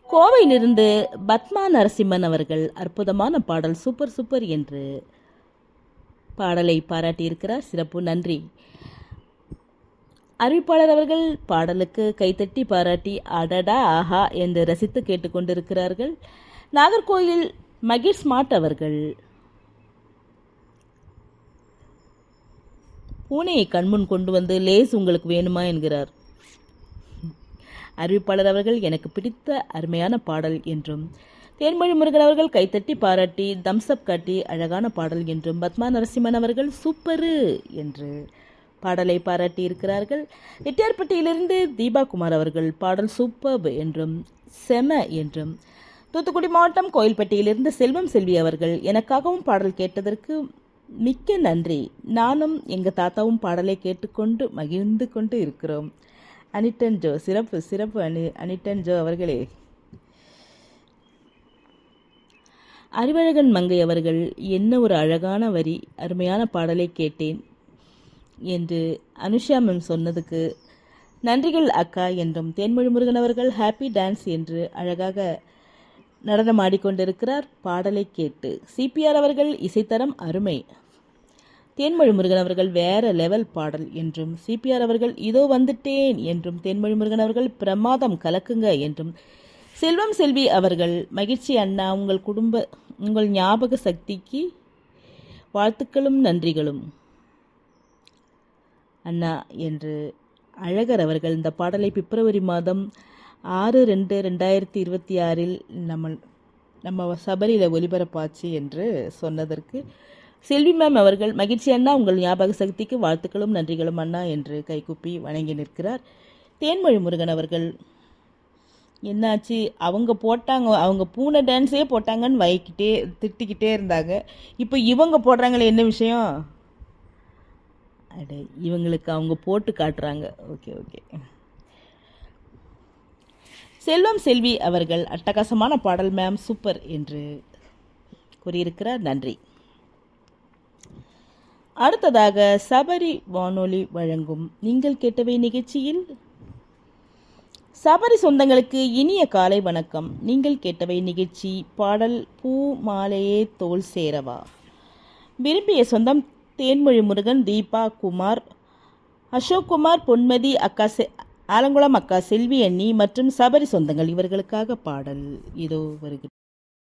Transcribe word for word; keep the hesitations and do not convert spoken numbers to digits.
கோவையிலிருந்து பத்மா நரசிம்மன் அவர்கள் அற்புதமான பாடல், சூப்பர் சூப்பர் என்று பாடலை பாராட்டியிருக்கிறார். சிறப்பு, நன்றி. அறிவிப்பாளர் அவர்கள் பாடலுக்கு கைத்தட்டி பாராட்டி அடடா ஆஹா என்று ரசித்து கேட்டுக்கொண்டிருக்கிறார்கள். நாகர்கோயில் மகிழ் ஸ்மார்ட் அவர்கள் பூனையை கண்முன் கொண்டு வந்து லேஸ் உங்களுக்கு வேணுமா என்கிறார். அறிவிப்பாளர் அவர்கள் எனக்கு பிடித்த அருமையான பாடல் என்றும், தேன்மொழி முருகன் அவர்கள் கைத்தட்டி பாராட்டி தம்ஸ்அப் காட்டி அழகான பாடல் என்றும், பத்மா நரசிம்மன் அவர்கள் சூப்பரு என்று பாடலை பாராட்டி இருக்கிறார்கள். ரெட்டியார்பட்டியிலிருந்து தீபா குமார் அவர்கள் பாடல் சூப்பர் என்றும் செம என்றும், தூத்துக்குடி மாவட்டம் கோயில்பட்டியிலிருந்து செல்வம் செல்வி அவர்கள் எனக்காகவும் பாடல் கேட்டதற்கு மிக்க நன்றி, நானும் எங்கள் தாத்தாவும் பாடலை கேட்டுக்கொண்டு மகிழ்ந்து கொண்டு இருக்கிறோம். அனிட்டன் ஜோ, சிறப்பு சிறப்பு அனி அனிட்டன் ஜோ அவர்களே. அறிவழகன் மங்கை அவர்கள் என்ன ஒரு அழகான வரி, அருமையான பாடலை கேட்டேன் என்று அனுஷா மேம் சொன்னதுக்கு நன்றிகள் அக்கா என்றும், தேன்மொழி முருகன் அவர்கள் ஹாப்பி டான்ஸ் என்று அழகாக நடனம் ஆடிக்கொண்டிருக்கிறார் பாடலை கேட்டு. சிபிஆர் அவர்கள் இசைத்தரம் அருமை, தேன்மொழி முருகன் அவர்கள் வேற லெவல் பாடல் என்றும், சிபிஆர் அவர்கள் இதோ வந்துட்டேன் என்றும், தேன்மொழி முருகன் அவர்கள் பிரமாதம் கலக்குங்க என்றும், செல்வம் செல்வி அவர்கள் மகிழ்ச்சி அண்ணா, உங்கள் குடும்ப உங்கள் ஞாபக சக்திக்கு வாழ்த்துக்களும் நன்றிகளும் அண்ணா என்று அழகர் அவர்கள் இந்த பாடலை பிப்ரவரி மாதம் ஆறு ரெண்டு ரெண்டாயிரத்தி இருபத்தி ஆறில் நம்ம நம்ம சபரியில் ஒலிபரப்பாச்சு என்று சொன்னதற்கு செல்வி மேம் அவர்கள் மகிழ்ச்சி அண்ணா, உங்கள் ஞாபக சக்திக்கு வாழ்த்துக்களும் நன்றிகளும் அண்ணா என்று கைகூப்பி வணங்கி நிற்கிறார். தேன்மொழி முருகன் அவர்கள் என்னாச்சு, அவங்க போட்டாங்க, அவங்க பூனை டான்ஸே போட்டாங்கன்னு வைக்கிட்டே திட்டிக்கிட்டே இருந்தாங்க, இப்போ இவங்க போடுறாங்களே என்ன விஷயம், அடே இவங்களுக்கு அவங்க போட்டு காட்டுறாங்க. Okay okay. செல்வம் செல்வி அவர்கள் அட்டகாசமான பாடல் மேம் சூப்பர் என்று கூறியிருக்கிறார், நன்றி. அடுத்ததாக சபரி வானொலி வழங்கும் நீங்கள் கேட்டவை நிகழ்ச்சியில் சபரி சொந்தங்களுக்கு இனிய காலை வணக்கம். நீங்கள் கேட்டவை நிகழ்ச்சி பாடல் பூ மாலையே தோல் சேரவா. விரும்பிய சொந்தம் தேன்மொழி முருகன், தீபா குமார், அசோக் குமார், பொன்மதி அக்கா, ஆலங்குளம் அக்கா செல்வி அண்ணி மற்றும் சபரி சொந்தங்கள் இவர்களுக்காக பாடல் இதோ வருகிறது.